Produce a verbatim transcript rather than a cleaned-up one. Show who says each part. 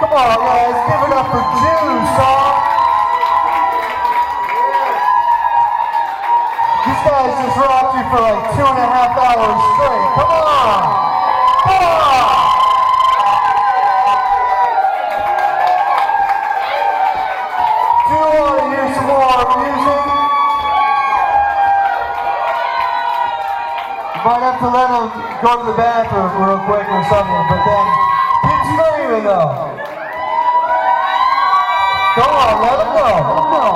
Speaker 1: Come on, guys, give it up for Juice, huh? These guys just rocked you for like two and a half hours straight. Come on! Come on! Do you want to hear some more music? You might have to let them go to the bathroom real quick or something, but then keep screaming though. Come on, let them go. Let them go.